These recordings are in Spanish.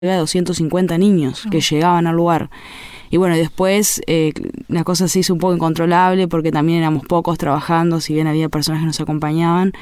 de 250 niños que llegaban al lugar. Y bueno, después la cosa se hizo un poco incontrolable porque también éramos pocos trabajando, si bien había personas que nos acompañaban.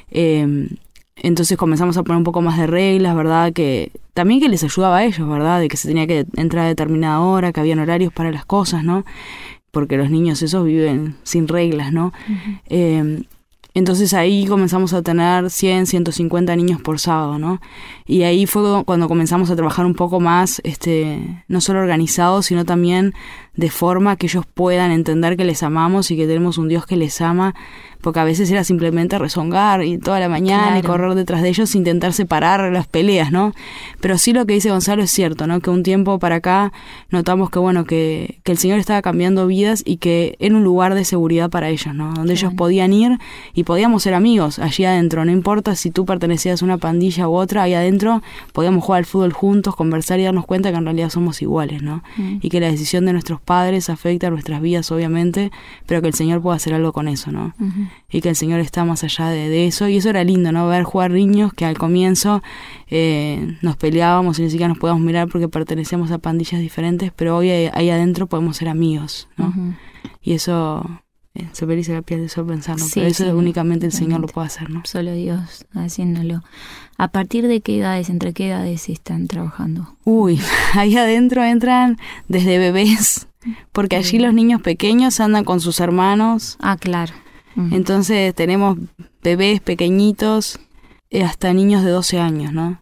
Entonces comenzamos a poner un poco más de reglas, ¿verdad? Que también que les ayudaba a ellos, ¿verdad? De que se tenía que entrar a determinada hora, que habían horarios para las cosas, ¿no? Porque los niños esos viven sin reglas, ¿no? Uh-huh. Entonces ahí comenzamos a tener 100, 150 niños por sábado, ¿no? Y ahí fue cuando comenzamos a trabajar un poco más, no solo organizados, sino también de forma que ellos puedan entender que les amamos y que tenemos un Dios que les ama, porque a veces era simplemente rezongar y toda la mañana, claro, y correr detrás de ellos, intentar separar las peleas, ¿no? Pero sí lo que dice Gonzalo es cierto, ¿no? Que un tiempo para acá notamos que, bueno, que el Señor estaba cambiando vidas y que era un lugar de seguridad para ellos, ¿no? Donde ellos podían ir y podíamos ser amigos allí adentro, no importa si tú pertenecías a una pandilla u otra, ahí adentro podíamos jugar al fútbol juntos, conversar y darnos cuenta que en realidad somos iguales, ¿no? Y que la decisión de nuestros padres afecta a nuestras vidas, obviamente, pero que el Señor puede hacer algo con eso, ¿no? Y que el Señor está más allá de eso, y eso era lindo, ¿no? Ver jugar niños que al comienzo nos peleábamos y ni siquiera nos podíamos mirar porque pertenecíamos a pandillas diferentes, pero hoy ahí adentro podemos ser amigos, ¿no? Y eso se me eriza la piel de solo pensarlo, sí, pero eso únicamente el Señor lo puede hacer, ¿no? Solo Dios haciéndolo. ¿A partir de qué edades, entre qué edades están trabajando? Ahí adentro entran desde bebés, porque allí los niños pequeños andan con sus hermanos. Ah, claro. Entonces tenemos bebés pequeñitos hasta niños de 12 años, ¿no?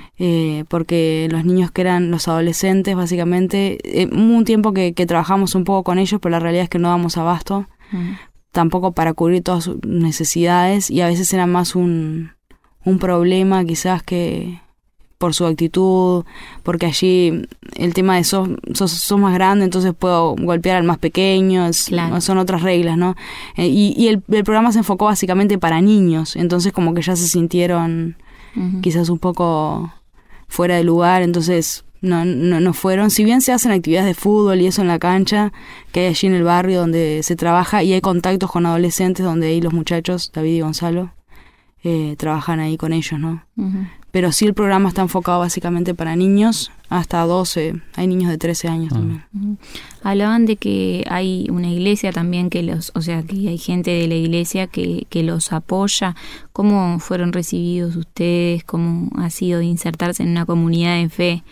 Porque los niños que eran los adolescentes, básicamente, hubo un tiempo que trabajamos un poco con ellos, pero la realidad es que no damos abasto, tampoco para cubrir todas sus necesidades, y a veces era más un problema quizás que por su actitud, porque allí el tema de sos más grande, entonces puedo golpear al más pequeño, claro, son otras reglas, ¿no? Y el programa se enfocó básicamente para niños, entonces como que ya se sintieron quizás un poco fuera de lugar, entonces no fueron, si bien se hacen actividades de fútbol y eso en la cancha que hay allí en el barrio donde se trabaja, y hay contactos con adolescentes donde ahí los muchachos, David y Gonzalo, trabajan ahí con ellos, ¿no? Pero sí el programa está enfocado básicamente para niños hasta 12, hay niños de 13 años también. Hablaban de que hay una iglesia también que que hay gente de la iglesia que los apoya. ¿Cómo fueron recibidos ustedes? ¿Cómo ha sido insertarse en una comunidad de fe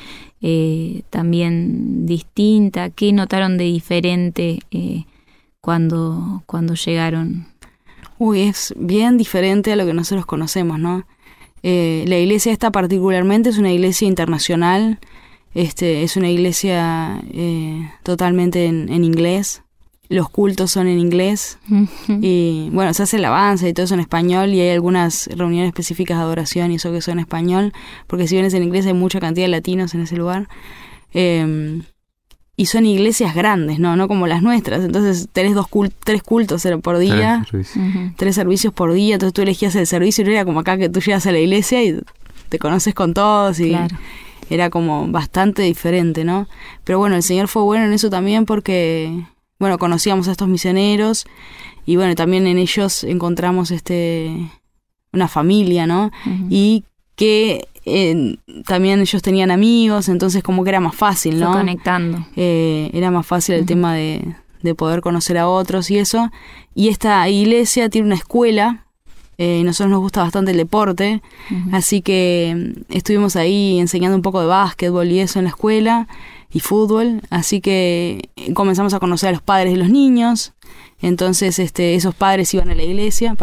también distinta? ¿Qué notaron de diferente cuando llegaron? Es bien diferente a lo que nosotros conocemos, ¿no? La iglesia esta particularmente es una iglesia internacional, es una iglesia totalmente en inglés, los cultos son en inglés, y bueno, se hace alabanza y todo eso en español, y hay algunas reuniones específicas de adoración y eso que son en español, porque si bien es en inglés hay mucha cantidad de latinos en ese lugar, y son iglesias grandes, no como las nuestras, entonces tenés 3 cultos por día, 3 servicios por día, entonces tú elegías el servicio y no era como acá que tú llegas a la iglesia y te conoces con todos, y claro, era como bastante diferente, ¿no? Pero bueno, el Señor fue bueno en eso también porque, bueno, conocíamos a estos misioneros y bueno, también en ellos encontramos una familia, ¿no? Y que también ellos tenían amigos, entonces como que era más fácil, ¿no? Conectando. Era más fácil el tema de poder conocer a otros y eso. Y esta iglesia tiene una escuela, nosotros nos gusta bastante el deporte, así que estuvimos ahí enseñando un poco de básquetbol y eso en la escuela, y fútbol, así que comenzamos a conocer a los padres de los niños, entonces esos padres iban a la iglesia,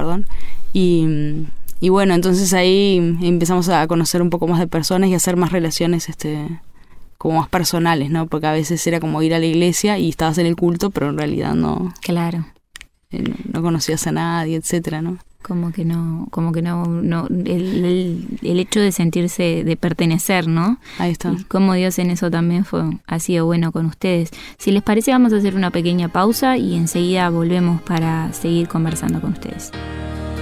y bueno, entonces ahí empezamos a conocer un poco más de personas y a hacer más relaciones como más personales, ¿no? Porque a veces era como ir a la iglesia y estabas en el culto, pero en realidad no. Claro. No conocías a nadie, etcétera, ¿no? Como que no el hecho de sentirse, de pertenecer, ¿no? Ahí está. Y como Dios en eso también ha sido bueno con ustedes. Si les parece, vamos a hacer una pequeña pausa y enseguida volvemos para seguir conversando con ustedes.